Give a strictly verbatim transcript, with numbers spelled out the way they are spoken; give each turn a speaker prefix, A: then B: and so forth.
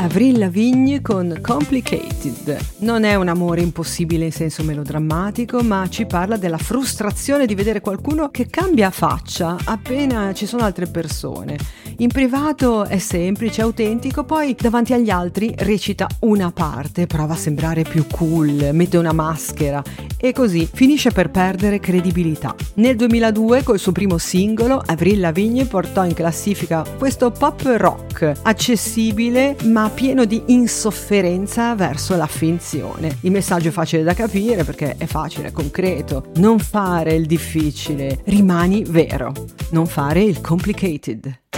A: Avril Lavigne con Complicated. Non è un amore impossibile in senso melodrammatico, ma ci parla della frustrazione di vedere qualcuno che cambia faccia appena ci sono altre persone. In privato è semplice, autentico, poi davanti agli altri recita una parte, prova a sembrare più cool, mette una maschera e così finisce per perdere credibilità. Nel duemiladue, col suo primo singolo, Avril Lavigne portò in classifica questo pop rock accessibile ma pieno di insofferenza verso la finzione. Il messaggio è facile da capire perché è facile, è concreto. Non fare il difficile, rimani vero. Non fare il complicated.